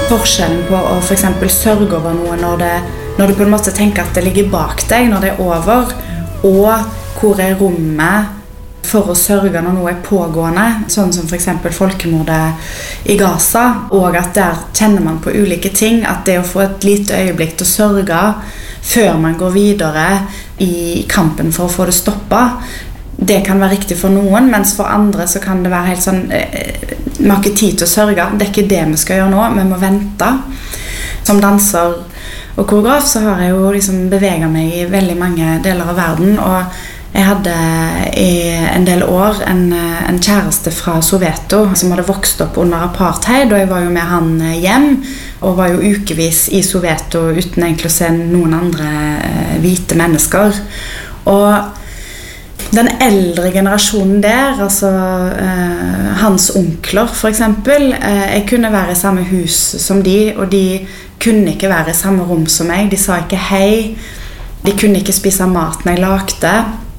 Forskjellen på å for eksempel sørge over noe når du på en måte tenker at det ligger bak deg, når det over, og hvor rommet for å sørge når noe pågående, sånn som for eksempel folkemordet i Gaza, og at der kjenner man på ulike ting, at det å få et lite øyeblikk til å sørge før man går videre i kampen for å få det stoppet, det kan være riktig for noen, mens for andre så kan det være helt sånn, vi har ikke tid til å sørge, det er ikke det vi skal gjøre nå, vi må vente. Som danser og koreograf så har jeg jo liksom beveget meg i veldig mange deler av verden, og jeg hadde i en del år en kjæreste fra Soweto som hadde vokst opp under apartheid, og jeg var jo med han hjem, og var jo ukevis i Soweto uten egentlig å se noen andre hvite mennesker. Og den eldre generasjonen der, altså hans onkler for eksempel, jeg kunne være i samme hus som de, og de kunne ikke være i samme rom som meg, de sa ikke hei, de kunne ikke spise mat når jeg lagde,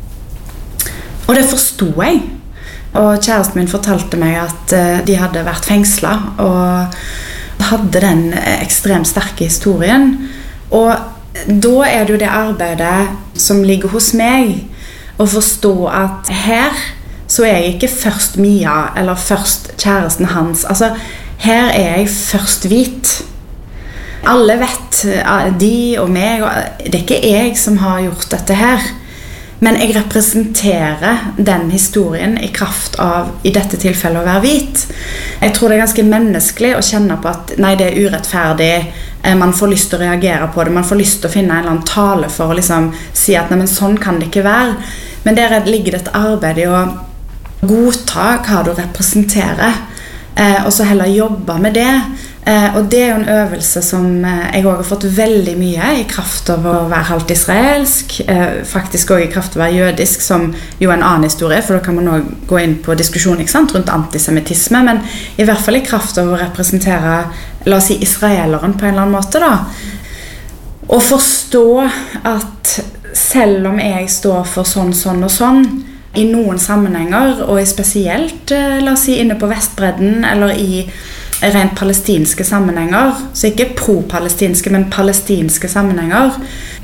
og det forstod jeg. Og kjæresten min fortalte meg at de hadde vært fengslet, og hadde den ekstremt sterke historien, og da det jo det arbeidet som ligger hos meg, å forstå at her så jeg ikke først Mia eller først kjæresten hans, altså her jeg først hvit. Alle vet, de og meg, og det ikke jeg som har gjort dette her, men jeg representerer den historien i kraft av i dette tilfellet å være hvit. Jeg tror det ganske menneskelig å kjenne på at nei, det urettferdig, man får lyst til å reagere på det, man får lyst til å finne en eller annen tale for å liksom si at nei, men sånn kan det ikke være. Men der ligger det et arbeid i å godta hva du representerer, og så heller jobbe med det. Og det jo en øvelse som jeg også har fått veldig mye i kraft av å være halvt israelsk, faktisk også i kraft av å være jødisk, som jo en annen historie, for da kan man også gå inn på diskusjon, ikke sant, rundt antisemittisme, men i hvert fall i kraft av å representere, la oss si, israeleren på en eller annen måte da. Og forstå at selv om jeg står for sånn og sånn, i noen sammenhenger, og spesielt, la oss si, inne på Vestbredden, eller i rent palestinske sammenhenger, så ikke pro-palestinske, men palestinske sammenhenger,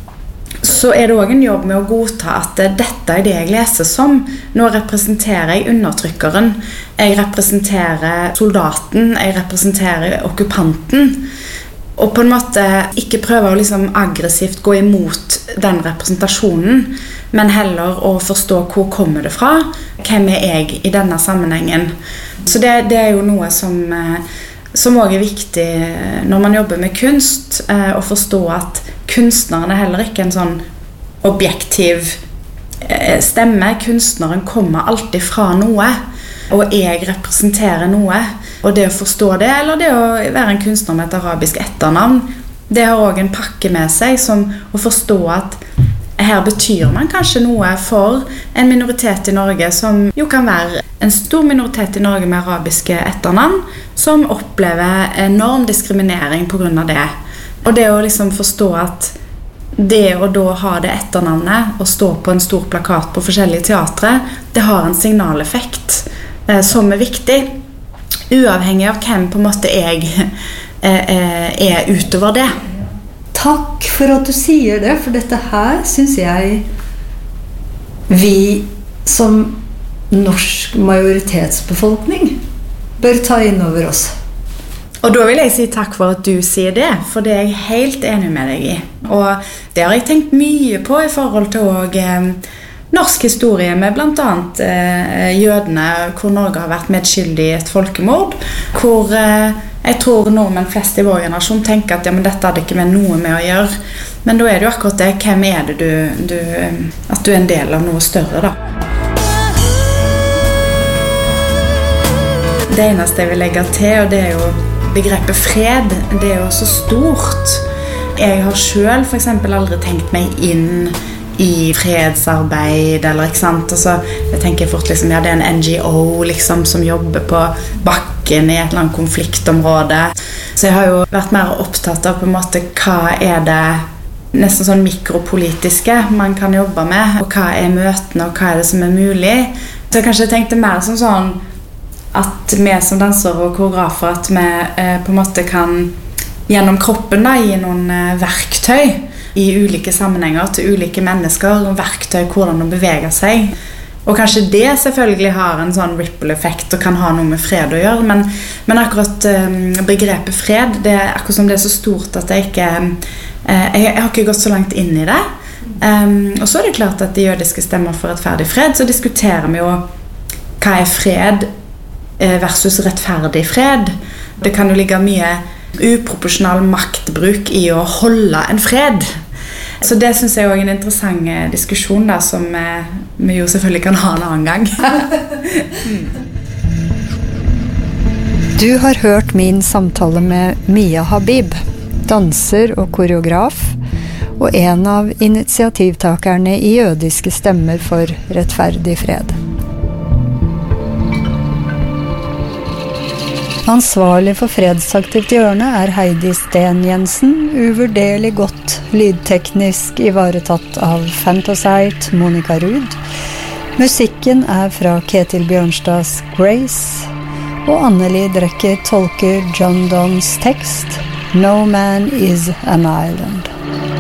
så det også en jobb med å godta at dette det jeg leser som. Nå representerer jeg undertrykkeren, jeg representerer soldaten, jeg representerer okkupanten, og på en måte ikke prøve å liksom aggressivt gå imot den representasjonen, men heller å forstå hvor kommer det fra, hvem jeg i denne sammenhengen. Så det jo noe som også viktig når man jobber med kunst, å forstå at kunstneren heller ikke en sånn objektiv stemme. Kunstneren kommer alltid fra noe, og jeg representerer noe. Og det å forstå det, eller det å være en kunstner med et arabisk etternavn, det har også en pakke med seg som å forstå at her betyr man kanskje noe for en minoritet i Norge, som jo kan være en stor minoritet i Norge med arabiske etternavn, som opplever enorm diskriminering på grunn av det. Og det å liksom forstå at det å da ha det etternavnet og stå på en stor plakat på forskjellige teatre, det har en signaleffekt som viktig, uavhengig av hvem på en måte jeg utover det. Takk for at du sier det, for dette her synes jeg vi som norsk majoritetsbefolkning bør ta inn over oss. Og da vil jeg si takk for at du sier det, for det jeg helt enig med deg i. Og det har jeg tenkt mye på i forhold til norsk historie med blant annet jødene, hvor Norge har vært medskyldig i et folkemord, hvor jeg tror nordmenn flest i vår generasjon tenker at ja, men dette hadde ikke med noe med å gjøre. Men da det jo akkurat det, hvem det at du en del av noe større da. Det eneste jeg vil legge til, og det jo begrepet fred, det jo så stort. Jeg har selv for eksempel aldri tenkt meg inn i fredsarbeid, eller ikke sant? Altså, jeg tenker fort liksom, ja, det en NGO liksom, som jobber på bakken i et eller annet konfliktområde. Så jeg har jo vært mer opptatt av på en måte hva det nesten sånn mikropolitiske man kan jobbe med, og hva møtene, og hva det som mulig. Så jeg kanskje tenkte mer som sånn at vi som dansere og koreografer, at vi på en måte kan gjennom kroppen da, gi noen verktøy i ulike sammenhenger til ulike mennesker, og verktøy hvordan å bevege seg. Og kanskje det selvfølgelig har en sånn ripple-effekt og kan ha noe med fred å gjøre, men akkurat begrepet fred, det akkurat som det så stort at jeg ikke jeg har ikke gått så langt inn i det. Og så det klart at de jødiske stemmer for rettferdig fred, så diskuterer vi jo hva fred versus rettferdig fred. Det kan jo ligge mye uproporsjonal maktbruk i å holde en fred. Så det synes jeg også er en interessant diskusjon da, som vi jo selvfølgelig kan ha en annen gang. Du har hørt min samtale med Mia Habib, danser og koreograf, og en av initiativtakerne i jødiske stemmer for rettferdig fred. Ansvarlig for Fredsaktivt hjørne Heidi Sten Jensen, uvurderlig godt lydteknisk ivaretatt av Fantasite Monica Ruud. Musikken fra Ketil Bjørnstads Grace, og Anneli Drecker tolker John Donnes tekst No Man is an Island.